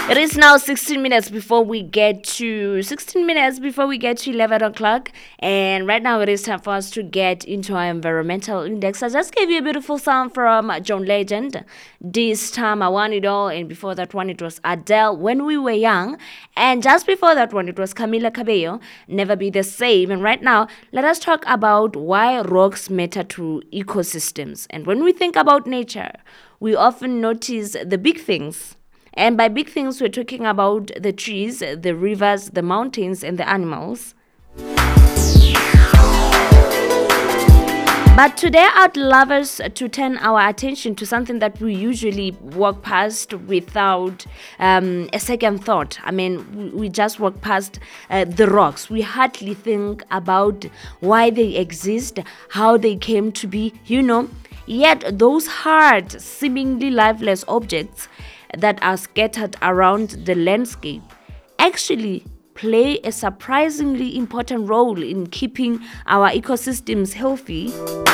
It is now 16 minutes before we get to 11 o'clock, and right now it is time for us to get into our environmental index. I just gave you a beautiful song from John Legend. This time I want it all, and before that one it was Adele, When We Were Young, and just before that one it was Camila Cabello, Never Be the Same. And right now let us talk about why rocks matter to ecosystems. And when we think about nature, we often notice the big things. And by big things, we're talking about the trees, the rivers, the mountains, and the animals. But today, I'd love us to turn our attention to something that we usually walk past without a second thought. I mean, we just walk past the rocks. We hardly think about why they exist, how they came to be, Yet, those hard, seemingly lifeless objects that are scattered around the landscape actually play a surprisingly important role in keeping our ecosystems healthy.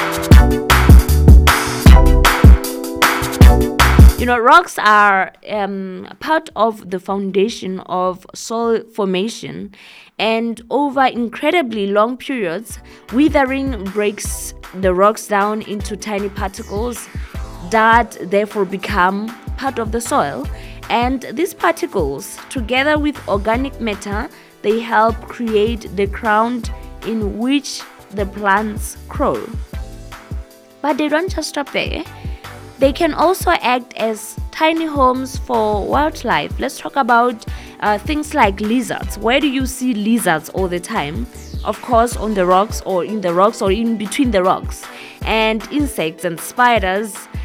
Rocks are part of the foundation of soil formation, and over incredibly long periods, weathering breaks the rocks down into tiny particles that therefore become part of the soil. And these particles, together with organic matter, they help create the ground in which the plants grow. But they don't just stop there. They can also act as tiny homes for wildlife. Let's talk about things like lizards. Where do you see lizards all the time? Of course, on the rocks or in the rocks or in between the rocks. And insects and spiders